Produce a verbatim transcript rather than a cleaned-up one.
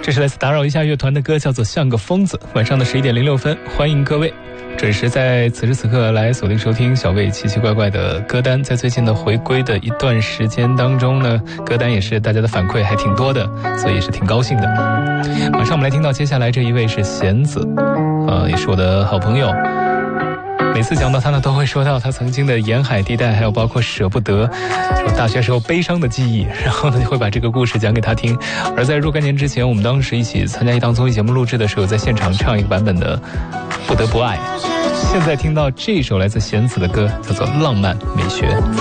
这是来自打扰一下乐团的歌，叫做《像个疯子》。晚上的十一点零六分，欢迎各位准时在此时此刻来锁定收听小魏奇奇怪怪的歌单。在最近的回归的一段时间当中呢，歌单也是大家的反馈还挺多的，所以也是挺高兴的。马上我们来听到接下来这一位是弦子，呃，也是我的好朋友。每次讲到他呢，都会说到他曾经的沿海地带，还有包括舍不得，说大学时候悲伤的记忆，然后呢就会把这个故事讲给他听。而在若干年之前，我们当时一起参加一档综艺节目录制的时候，在现场唱一个版本的《不得不爱》。现在听到这首来自弦子的歌，叫做《浪漫美学》。